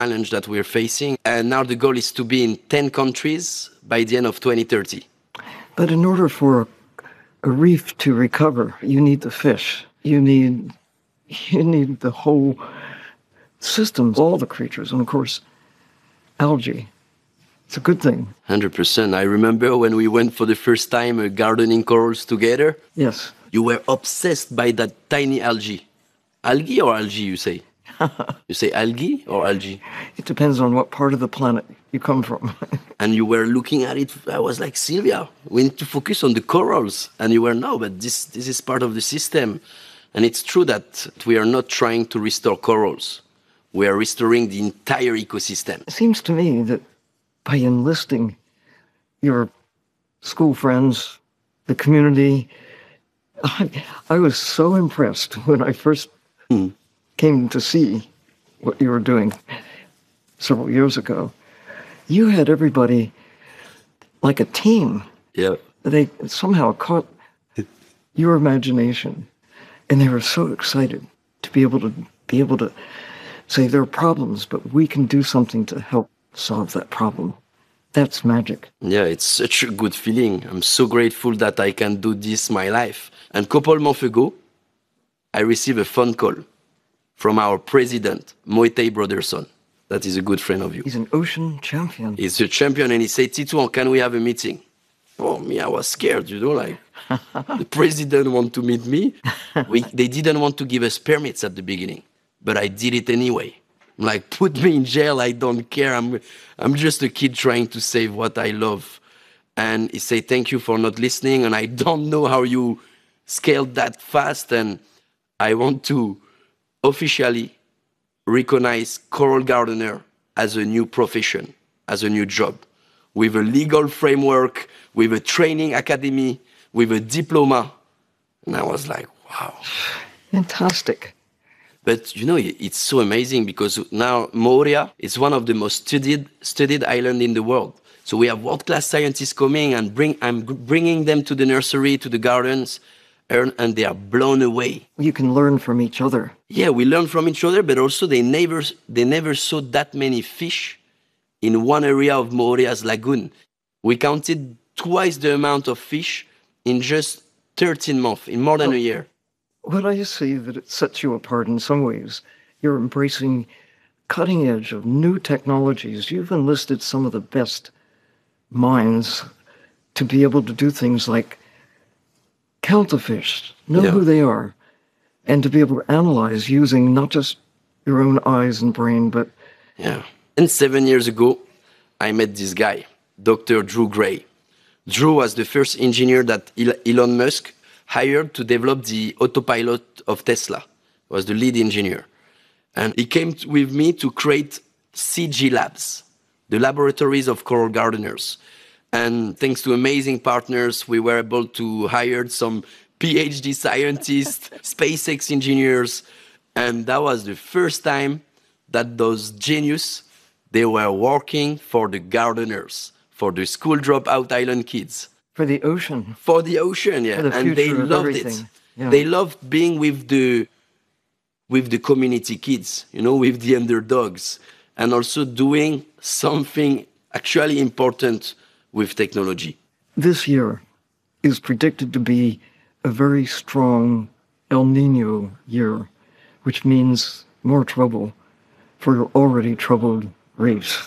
challenge that we're facing. And now the goal is to be in 10 countries by the end of 2030. But in order for a reef to recover, you need the fish. You need the whole systems, all the creatures, and of course, algae. It's a good thing. 100%. I remember when we went for the first time gardening corals together. Yes. You were obsessed by that tiny algae. Algae or algae, you say? You say algae or algae? It depends on what part of the planet you come from. And you were looking at it. I was like, Sylvia, we need to focus on the corals. And you were, no, but this is part of the system. And it's true that we are not trying to restore corals. We are restoring the entire ecosystem. It seems to me that by enlisting your school friends, the community, I was so impressed when I first came to see what you were doing several years ago. You had everybody like a team. Yeah. They somehow caught your imagination, and they were so excited to be able to say there are problems, but we can do something to help solve that problem. That's magic. Yeah, it's such a good feeling. I'm so grateful that I can do this my life. And a couple months ago, I received a phone call from our president, Moitei Broderson. That is a good friend of you. He's an ocean champion. He's a champion, and he said, Titouan, can we have a meeting? Oh, me, I was scared, like, the president want to meet me. They didn't want to give us permits at the beginning, but I did it anyway. Like, put me in jail, I don't care. I'm just a kid trying to save what I love. And he said, thank you for not listening, and I don't know how you scaled that fast, and I want to officially recognize coral gardener as a new profession, as a new job, with a legal framework, with a training academy, with a diploma. And I was like, wow. Fantastic. But, it's so amazing because now Moorea is one of the most studied islands in the world. So we have world-class scientists coming, and I'm bringing them to the nursery, to the gardens, and they are blown away. You can learn from each other. Yeah, we learn from each other, but also they never saw that many fish in one area of Moorea's lagoon. We counted twice the amount of fish in just 13 months, in more than a year. Well, I see that it sets you apart in some ways. You're embracing cutting edge of new technologies. You've enlisted some of the best minds to be able to do things like count the fish, know who they are, and to be able to analyze using not just your own eyes and brain, but... Yeah. And 7 years ago, I met this guy, Dr. Drew Gray. Drew was the first engineer that Elon Musk hired to develop the autopilot of Tesla. He was the lead engineer. And he came with me to create CG Labs, the laboratories of coral gardeners. And thanks to amazing partners, we were able to hire some PhD scientists, SpaceX engineers. And that was the first time that those geniuses, they were working for the gardeners, for the school dropout island kids. For the ocean. For the ocean, yeah. For the and they future of loved everything. it. Yeah. They loved being with the community kids, with the underdogs, and also doing something actually important with technology. This year is predicted to be a very strong El Nino year, which means more trouble for your already troubled reefs.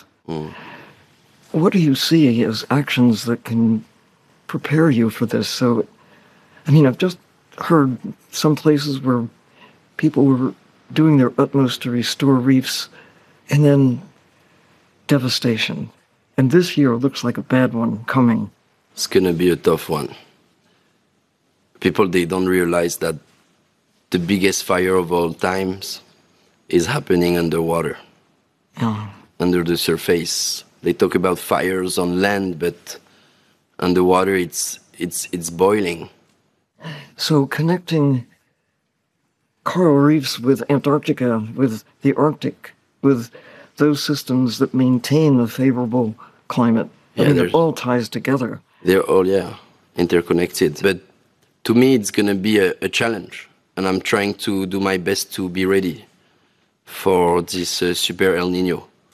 What do you see as actions that can prepare you for this? So, I've just heard some places where people were doing their utmost to restore reefs, and then devastation. And this year looks like a bad one coming. It's going to be a tough one. People, they don't realize that the biggest fire of all times is happening underwater, under the surface. They talk about fires on land, but underwater it's boiling. So connecting coral reefs with Antarctica, with the Arctic, with those systems that maintain a favorable climate, it all ties together. They're all, interconnected. But to me, it's going to be a challenge. And I'm trying to do my best to be ready for this super El Nino.